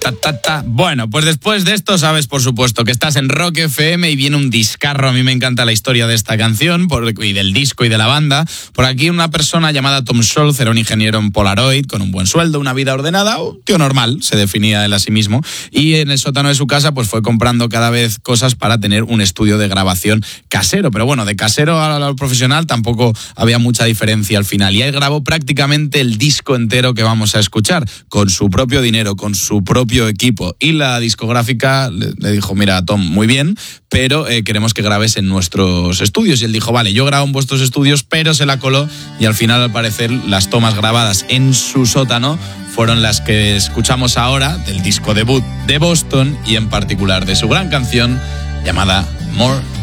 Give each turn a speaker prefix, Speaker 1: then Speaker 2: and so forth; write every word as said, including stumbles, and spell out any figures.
Speaker 1: Ta, ta, ta. Bueno, pues después de esto sabes, por supuesto, que estás en Rock F M y viene un discarro. A mí me encanta la historia de esta canción por, y del disco y de la banda. Por aquí una persona llamada Tom Scholz era un ingeniero en Polaroid con un buen sueldo, una vida ordenada, un tío normal, se definía él a sí mismo. Y en el sótano de su casa pues fue comprando cada vez cosas para tener un estudio de grabación casero. Pero bueno, de casero a profesional tampoco había mucha diferencia al final. Y él grabó prácticamente el disco entero que vamos a escuchar con su propio dinero, con su propio equipo, y la discográfica le, le dijo, mira Tom, muy bien, pero eh, queremos que grabes en nuestros estudios, y él dijo, vale, yo grabo en vuestros estudios, pero se la coló, y al final al parecer las tomas grabadas en su sótano fueron las que escuchamos ahora del disco debut de Boston, y en particular de su gran canción llamada More